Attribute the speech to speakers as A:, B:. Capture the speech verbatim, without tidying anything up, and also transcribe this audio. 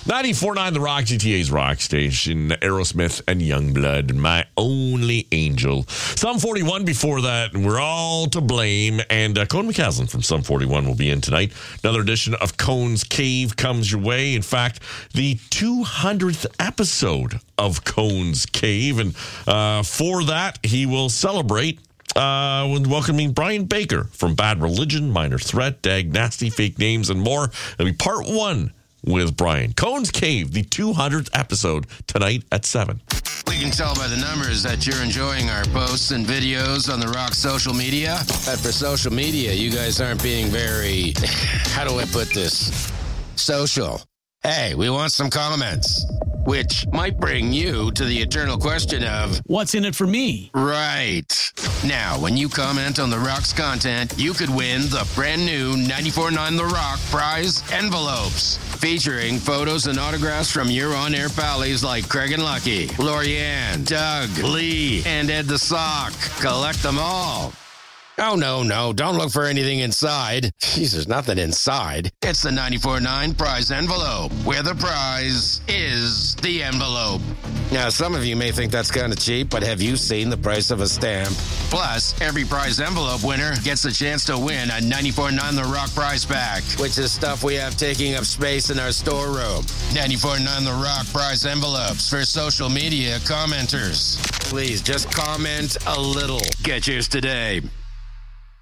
A: ninety-four point nine The Rock, G T A's Rock Station, Aerosmith and Youngblood, My Only Angel. Sum forty-one before that, and We're All to Blame. And uh, Cone McCaslin from Sum forty-one will be in tonight. Another edition of Cone's Cave comes your way. In fact, the two hundredth episode of Cone's Cave. And uh, for that, he will celebrate Uh, with welcoming Brian Baker from Bad Religion, Minor Threat, Dag Nasty, Fake Names, and more. It'll be part one with Brian. Cone's Cave, the two hundredth episode, tonight at seven.
B: We can tell by the numbers that you're enjoying our posts and videos on the Rock social media. But for social media, you guys aren't being very, how do I put this? Social. Hey, we want some comments. Which might bring you to the eternal question of,
C: what's in it for me?
B: Right. Now, when you comment on The Rock's content, you could win the brand new ninety-four point nine The Rock prize envelopes, featuring photos and autographs from your on-air pallies like Craig and Lucky, Lorianne, Doug, Lee, and Ed the Sock. Collect them all. Oh, no, no, don't look for anything inside. Jeez, there's nothing inside. It's the ninety-four point nine prize envelope, where the prize is the envelope. Now, some of you may think that's kind of cheap, but have you seen the price of a stamp? Plus, every prize envelope winner gets a chance to win a ninety-four point nine The Rock prize pack, which is stuff we have taking up space in our storeroom. ninety-four point nine The Rock prize envelopes for social media commenters. Please, just comment a little. Get yours today.